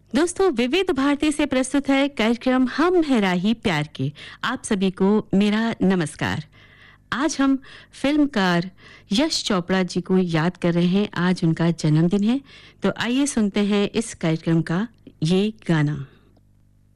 दोस्तों, विविध भारती से प्रस्तुत है कार्यक्रम हम है राही प्यार के। आप सभी को मेरा नमस्कार। आज हम फिल्मकार यश चोपड़ा जी को याद कर रहे हैं। आज उनका जन्मदिन है, तो आइए सुनते हैं इस कार्यक्रम का ये गाना।